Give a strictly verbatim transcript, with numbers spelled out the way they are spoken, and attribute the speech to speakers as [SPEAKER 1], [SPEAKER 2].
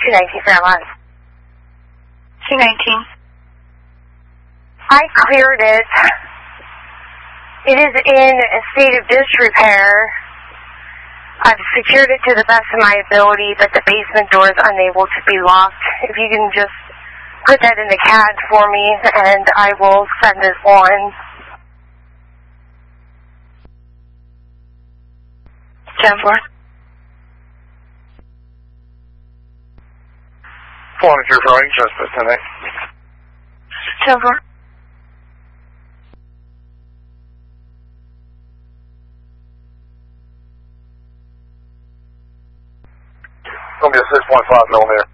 [SPEAKER 1] two nineteen Fairmont.
[SPEAKER 2] two nineteen.
[SPEAKER 1] I cleared it. It is in a state of disrepair. I've secured it to the best of my ability, but the basement door is unable to be locked. If you can just put that in the C A D for me, and I will send it on.
[SPEAKER 2] ten four.
[SPEAKER 3] four hundred two for just for tonight.
[SPEAKER 2] ten four.
[SPEAKER 3] It's going to be a six point five millimeter.